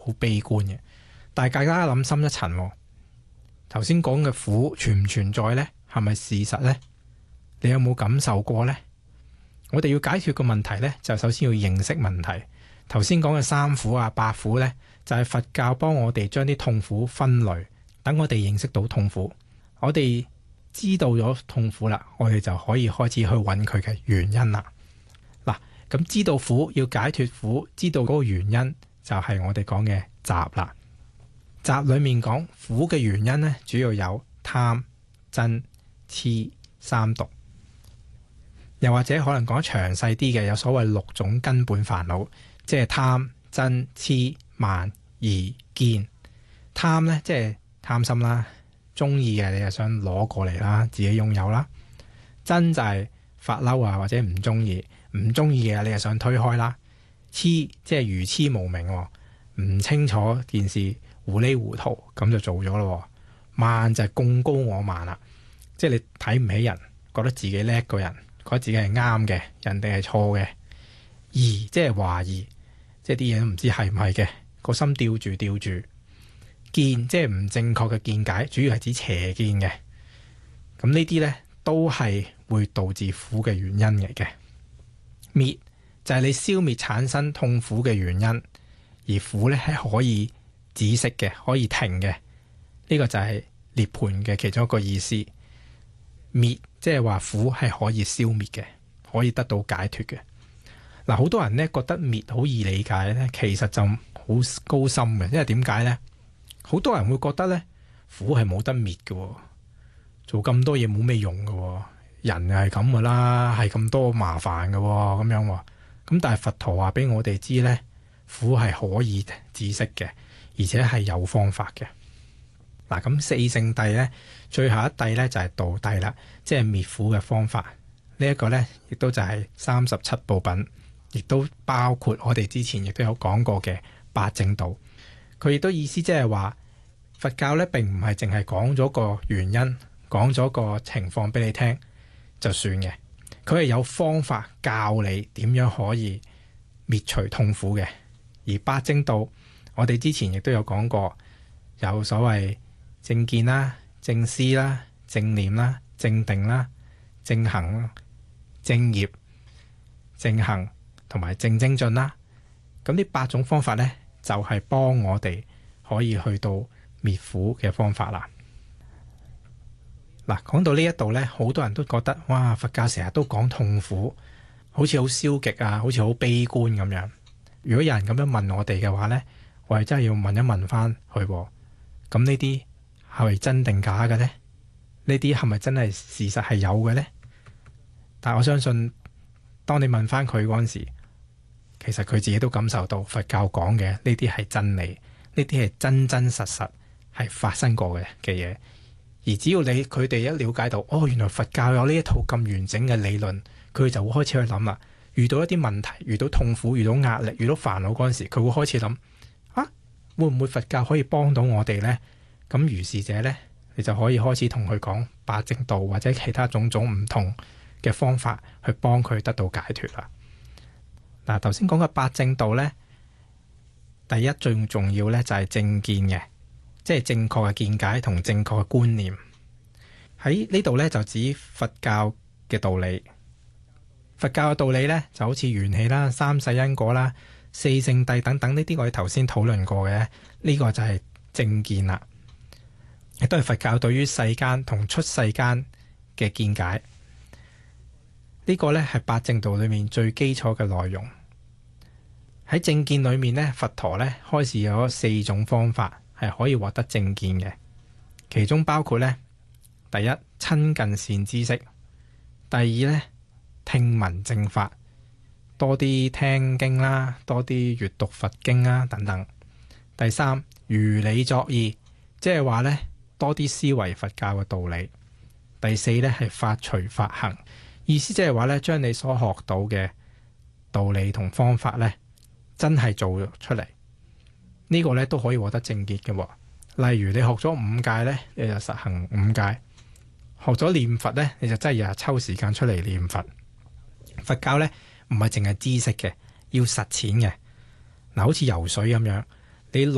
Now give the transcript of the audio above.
好悲觀嘅。但係大家諗深一層，頭先講嘅苦存唔存在呢？係咪事實呢？你有冇感受過呢？我哋要解決個問題呢，就首先要認識問題。頭先講嘅三苦啊、八苦呢，就係佛教幫我哋將啲痛苦分類，等我哋認識到痛苦。我哋知道咗痛苦啦，我哋就可以開始去揾佢嘅原因啦。嗱，咁知道苦，要解脫苦，知道嗰個原因就係我哋講嘅集啦。集裡面講苦嘅原因呢，主要有貪、嗔、痴三毒。又或者可能講詳細啲嘅，有所謂6種根本煩惱，即係貪、嗔、痴、慢、疑、見。貪呢，即係貪心啦，中意嘅你就想攞過嚟啦，自己擁有啦。嗔就係發嬲啊，或者唔中意，唔中意嘅你就想推開啦。痴即係愚痴無明，唔清楚件事，糊裡糊塗咁就做咗咯。慢就係貢高我慢啦，即係你睇唔起人，覺得自己叻個人，覺得自己係啱嘅，人哋係錯嘅。疑即係懷疑，即係啲嘢都唔知係唔係嘅，個心吊住。見即係唔正確嘅見解，主要係指邪見嘅。咁呢啲呢，都係會導致苦嘅原因嚟嘅。滅就係你消滅產生痛苦嘅原因，而苦呢係可以止息嘅，可以停嘅。呢個就係涅槃嘅其中一個意思。滅即係話苦係可以消滅嘅，可以得到解脫嘅。嗱，好多人呢覺得滅好易理解呢，其實就好高深嘅。因為點解呢？好多人會覺得呢，苦係冇得滅嘅，做咁多嘢冇咩用嘅，人係咁噶啦，係咁多麻煩嘅咁樣。咁但係佛陀話俾我哋知呢，苦係可以止息嘅，而且係有方法嘅。嗱，咁四聖諦呢，最後一諦呢就係道諦啦，即係滅苦嘅方法。呢一個呢，亦都就係37部品，亦都包括我哋之前亦都有講過嘅八正道。佢亦都意思即係話，佛教呢並唔係淨係講咗個原因，講咗個情況俾你聽就算嘅。佢係有方法教你點樣可以滅除痛苦嘅。而八正道，我哋之前亦都有講過，有所謂正見啦、正思啦、正念啦、正定啦、正行啦、正業、正行同埋正精進啦。咁呢8種方法呢，就係幫我哋可以去到滅苦嘅方法啦。嗱，講到呢一度呢，好多人都覺得哇，佛教成日都講痛苦，好似好消極啊，好似好悲觀咁樣。如果有人咁樣問我哋嘅話呢，我係真係要問一問翻佢，咁呢啲係咪真定假嘅呢？呢啲係咪真係事實係有嘅呢？但我相信，當你問翻佢嗰陣時，其實佢自己都感受到佛教講嘅呢啲係真理，呢啲係真真實實係發生過嘅嘢。而只要佢哋一了解到，原來佛教有呢一套咁完整嘅理論，佢就會開始去諗啦。遇到一啲問題，遇到痛苦，遇到壓力，遇到煩惱嗰陣時，佢會開始諗會唔會佛教可以幫到我哋呢？咁如是者呢，你就可以開始同佢講八正道或者其他種種唔同嘅方法去幫佢得到解脫啦。嗱，頭先講嘅八正道呢，第一最重要呢就係正見嘅，即係正確嘅見解同正確嘅觀念。喺呢度呢，就指佛教嘅道理。佛教嘅道理呢，就好似緣起啦、三世因果啦、四聖諦等等呢啲，我哋頭先討論過嘅，呢個就係正見啦。亦都係佛教對於世間同出世間嘅見解。呢個呢，係八正道裏面最基礎嘅內容。喺正見裏面呢，佛陀呢開示咗4種方法係可以獲得正見嘅，其中包括呢：第一，親近善知識；第二呢，聽聞正法，多啲聽經啦，多啲閱讀佛經啦等等；第三，如理作意，即係話呢，多啲思維佛教嘅道理；第四呢，係法隨法行，意思即係話呢，將你所學到嘅道理同方法呢，真係做出嚟。呢個呢都可以獲得正見嘅。例如你學咗5戒呢，你就實行5戒；學咗念佛呢，你就真係日日抽時間出嚟念佛。佛教呢唔係淨係知識嘅，要實踐嘅。嗱，好似游水咁樣，你